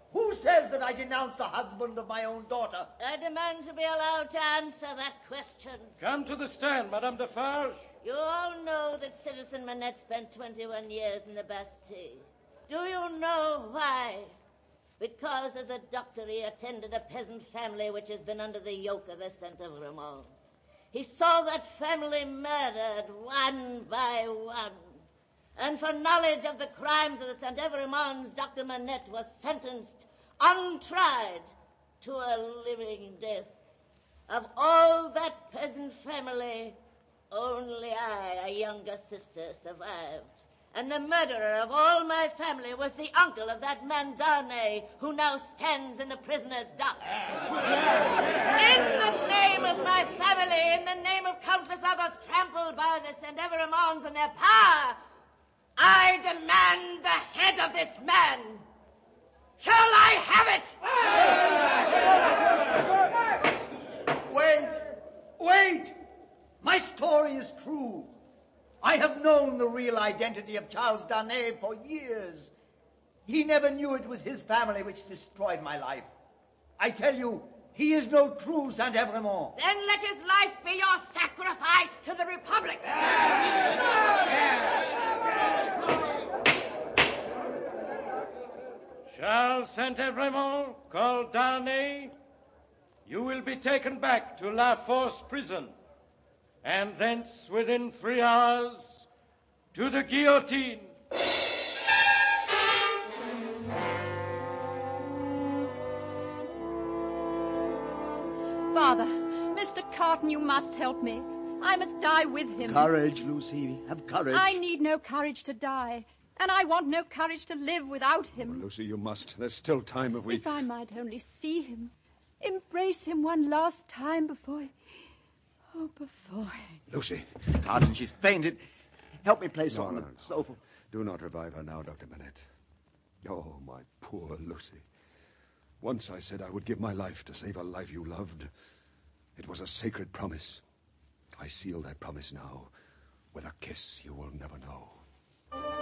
Who says that I denounce the husband of my own daughter? I demand to be allowed to answer that question. Come to the stand, Madame Defarge. You all know that Citizen Manette spent 21 years in the Bastille. Do you know why? Because as a doctor he attended a peasant family which has been under the yoke of the Saint-Evremonds. He saw that family murdered one by one. And for knowledge of the crimes of the Saint-Evremonds, Dr. Manette was sentenced, untried, to a living death. Of all that peasant family, only I, a younger sister, survived. And the murderer of all my family was the uncle of that man Darnay, who now stands in the prisoner's dock. In the name of my family, in the name of countless others trampled by the Saint-Evremonds and their power, I demand the head of this man. Shall I have it? Wait! My story is true. I have known the real identity of Charles Darnay for years. He never knew it was his family which destroyed my life. I tell you, he is no true Saint-Evremond. Then let his life be your sacrifice to the Republic. Charles Saint-Evremond, called Darnay, you will be taken back to La Force prison, and thence within 3 hours to the guillotine. Father, Mr. Carton, you must help me. I must die with him. Courage, Lucy. Have courage. I need no courage to die, and I want no courage to live without him. Oh, Lucy, you must. There's still time if we... If I might only see him, embrace him one last time before... Lucy. Mr. Carton, she's fainted. Help me place her on the sofa. Do not revive her now, Dr. Manette. Oh, my poor Lucy. Once I said I would give my life to save a life you loved. It was a sacred promise. I seal that promise now with a kiss you will never know.